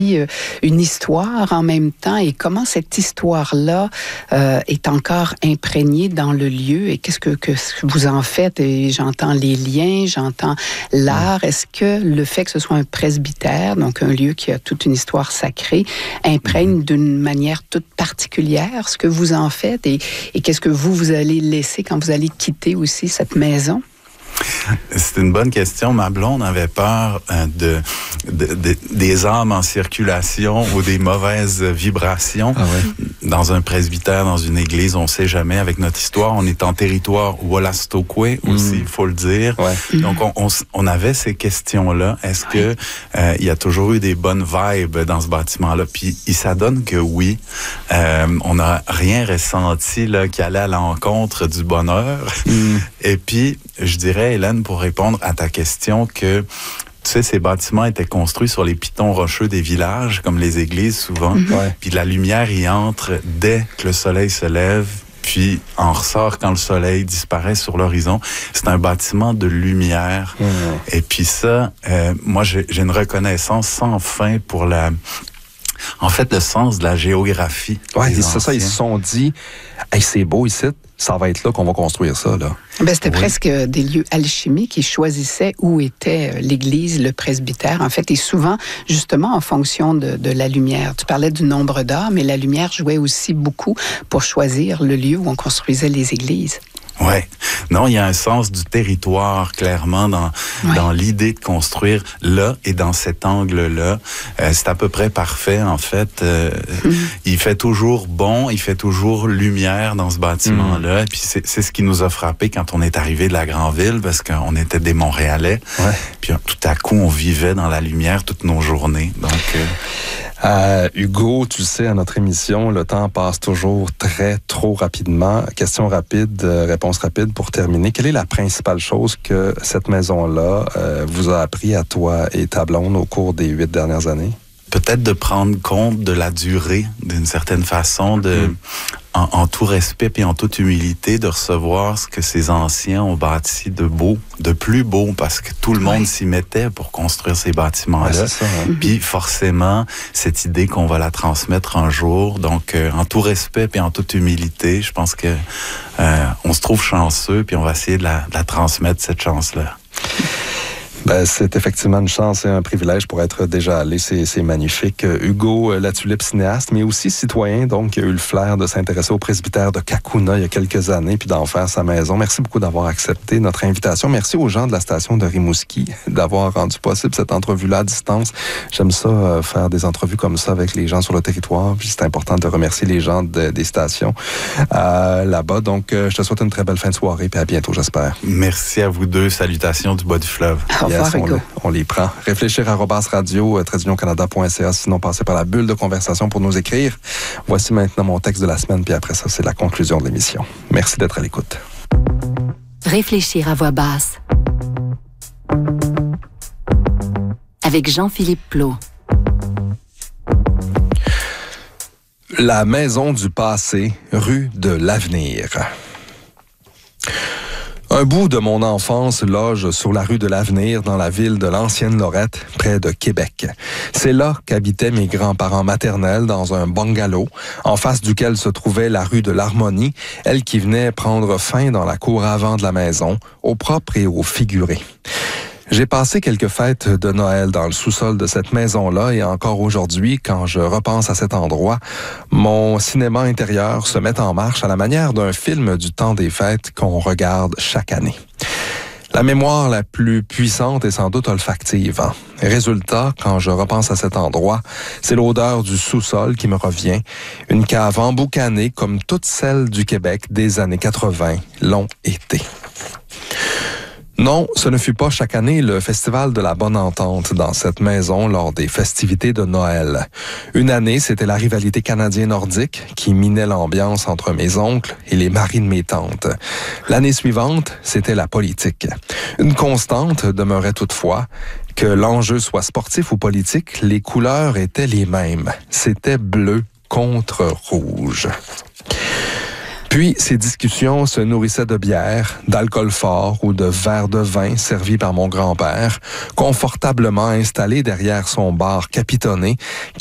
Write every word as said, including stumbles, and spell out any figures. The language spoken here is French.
une histoire en même temps et comment cette histoire-là euh, est encore imprégnée dans le lieu et qu'est-ce que, que vous en faites? Et j'entends les liens, j'entends l'art. Est-ce que le fait que ce soit un presbytère, donc un lieu qui a toute une histoire sacrée, imprègne d'une manière toute particulière ce que vous en faites et, et qu'est-ce que vous, vous allez laisser quand vous allez quitter aussi cette maison? C'est une bonne question. Ma blonde avait peur euh, de, de, de, des âmes en circulation ou des mauvaises vibrations. Ah ouais. Dans un presbytère, dans une église, on ne sait jamais. Avec notre histoire, on est en territoire Wolastoqey aussi, il mmh. faut le dire. Ouais. Donc, on, on, on avait ces questions-là. Est-ce ouais. que euh, il y a toujours eu des bonnes vibes dans ce bâtiment-là? Puis, il s'adonne que oui. Euh, on n'a rien ressenti là, qui allait à l'encontre du bonheur. Mmh. Et puis, je dirais, Hélène, pour répondre à ta question, que tu sais, ces bâtiments étaient construits sur les pitons rocheux des villages, comme les églises souvent. Mm-hmm. Ouais. Puis la lumière y entre dès que le soleil se lève, puis en ressort quand le soleil disparaît sur l'horizon. C'est un bâtiment de lumière. Mm-hmm. Et puis ça, euh, moi, j'ai, j'ai une reconnaissance sans fin pour la... En fait, le sens de la géographie. Oui, c'est ça, ils se sont dit, hey, c'est beau ici, ça va être là qu'on va construire ça, là. Ben, c'était oui. presque des lieux alchimiques qui choisissaient où était l'église, le presbytère, en fait, et souvent, justement, en fonction de, de la lumière. Tu parlais du nombre d'heures, mais la lumière jouait aussi beaucoup pour choisir le lieu où on construisait les églises. Oui. Non, il y a un sens du territoire, clairement, dans, ouais. dans l'idée de construire là et dans cet angle-là. Euh, c'est à peu près parfait, en fait. Euh, mm. Il fait toujours bon, il fait toujours lumière dans ce bâtiment-là. Mm. Et puis c'est, c'est ce qui nous a frappé quand on est arrivé de la grande ville, parce qu'on était des Montréalais. Ouais. Puis tout à coup, on vivait dans la lumière toutes nos journées. Donc... Euh, Euh, Hugo, tu sais, à notre émission, le temps passe toujours très, trop rapidement. Question rapide, euh, réponse rapide pour terminer. Quelle est la principale chose que cette maison-là euh, vous a appris à toi et ta blonde au cours des huit dernières années? Peut-être de prendre compte de la durée, d'une certaine façon, de, mmh. en, en tout respect et en toute humilité, de recevoir ce que ces anciens ont bâti de beau, de plus beau, parce que tout le monde oui. s'y mettait pour construire ces bâtiments-là. Ouais, ça, hein? Puis forcément, cette idée qu'on va la transmettre un jour, donc euh, en tout respect et en toute humilité, je pense que euh, on se trouve chanceux, puis on va essayer de la, de la transmettre, cette chance-là. Ben, c'est effectivement une chance et un privilège pour être déjà allé. C'est, c'est magnifique. Hugo Latulippe, cinéaste, mais aussi citoyen, donc, qui a eu le flair de s'intéresser au presbytère de Cacouna il y a quelques années, puis d'en faire sa maison. Merci beaucoup d'avoir accepté notre invitation. Merci aux gens de la station de Rimouski d'avoir rendu possible cette entrevue-là à distance. J'aime ça, euh, faire des entrevues comme ça avec les gens sur le territoire, puis c'est important de remercier les gens de, des stations euh, là-bas. Donc, euh, je te souhaite une très belle fin de soirée, puis à bientôt, j'espère. Merci à vous deux. Salutations du bas du fleuve. Yes, on, on les prend. Réfléchir arobase radio, trait d'union canada point c a, sinon passez par la bulle de conversation pour nous écrire. Voici maintenant mon texte de la semaine, puis après ça, c'est la conclusion de l'émission. Merci d'être à l'écoute. Réfléchir à voix basse. Avec Jean-Philippe Plot. La maison du passé, rue de l'Avenir. Un bout de mon enfance loge sur la rue de l'Avenir dans la ville de l'ancienne Lorette, près de Québec. C'est là qu'habitaient mes grands-parents maternels dans un bungalow, en face duquel se trouvait la rue de l'Harmonie, elle qui venait prendre fin dans la cour avant de la maison, au propre et au figuré. J'ai passé quelques fêtes de Noël dans le sous-sol de cette maison-là et encore aujourd'hui, quand je repense à cet endroit, mon cinéma intérieur se met en marche à la manière d'un film du temps des fêtes qu'on regarde chaque année. La mémoire la plus puissante est sans doute olfactive. Hein? Résultat, quand je repense à cet endroit, c'est l'odeur du sous-sol qui me revient. Une cave emboucanée comme toutes celles du Québec des années quatre-vingt l'ont été. Non, ce ne fut pas chaque année le Festival de la Bonne Entente dans cette maison lors des festivités de Noël. Une année, c'était la rivalité canadien-nordique qui minait l'ambiance entre mes oncles et les maris de mes tantes. L'année suivante, c'était la politique. Une constante demeurait toutefois, que l'enjeu soit sportif ou politique, les couleurs étaient les mêmes. C'était bleu contre rouge. Puis, ces discussions se nourrissaient de bière, d'alcool fort ou de verres de vin servis par mon grand-père, confortablement installé derrière son bar capitonné,